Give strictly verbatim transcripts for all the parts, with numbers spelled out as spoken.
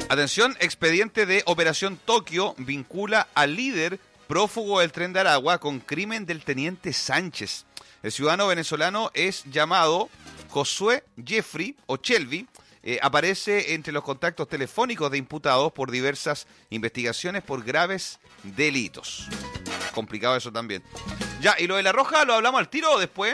Atención, expediente de Operación Tokio vincula al líder prófugo del Tren de Aragua con crimen del teniente Sánchez. El ciudadano venezolano es llamado Josué Jeffrey o Shelby. Eh, aparece entre los contactos telefónicos de imputados por diversas investigaciones por graves delitos. Complicado eso también. Ya, ¿y lo de La Roja lo hablamos al tiro o después?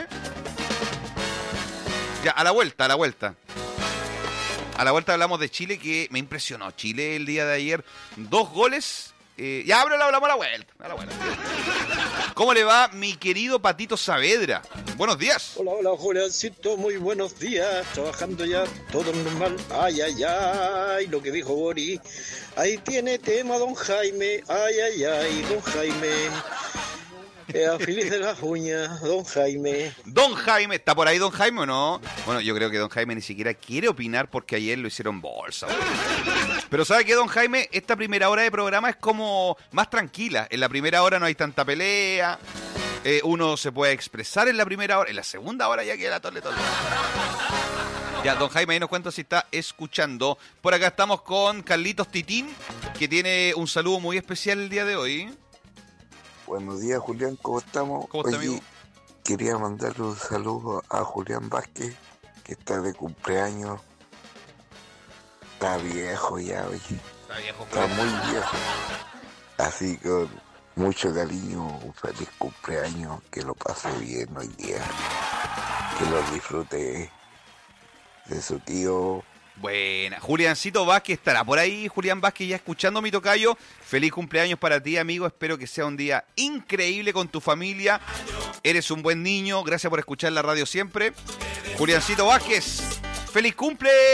Ya, a la vuelta, a la vuelta. A la vuelta hablamos de Chile, que me impresionó. Chile el día de ayer, dos goles. Eh, ya, pero lo hablamos a la vuelta. A la vuelta. ¿Cómo le va mi querido Patito Saavedra? Buenos días. Hola, hola, Juliancito, muy buenos días. Trabajando ya, todo normal. Ay, ay, ay, lo que dijo Boris. Ahí tiene tema don Jaime. Ay, ay, ay, don Jaime. Eh, feliz de las uñas, don Jaime. Don Jaime, ¿está por ahí don Jaime o no? Bueno, yo creo que don Jaime ni siquiera quiere opinar porque ayer lo hicieron bolsa. Bro. Pero ¿sabe qué, don Jaime? Esta primera hora de programa es como más tranquila. En la primera hora no hay tanta pelea. Eh, uno se puede expresar en la primera hora. En la segunda hora ya queda la tole tole. Ya, don Jaime, ahí nos cuenta si está escuchando. Por acá estamos con Carlitos Titín, que tiene un saludo muy especial el día de hoy. Buenos días, Julián, ¿cómo estamos? ¿Cómo está, Oye, amigo? quería mandarle un saludo a Julián Vázquez, que está de cumpleaños. Está viejo ya, oye. Está viejo, Está muy viejo. Así que con mucho cariño, un feliz cumpleaños, que lo pase bien hoy día. Que lo disfrute de su tío. Buena. Juliancito Vázquez estará por ahí. Julián Vázquez ya escuchando mi tocayo. Feliz cumpleaños para ti, amigo. Espero que sea un día increíble con tu familia. Eres un buen niño. Gracias por escuchar la radio siempre. Juliancito Vázquez, feliz cumple.